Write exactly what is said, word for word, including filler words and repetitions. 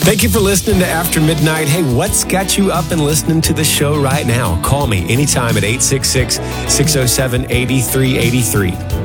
Thank you for listening to After Midnight. Hey, what's got you up and listening to the show right now? Call me anytime at eight six six, six oh seven, eight three eight three.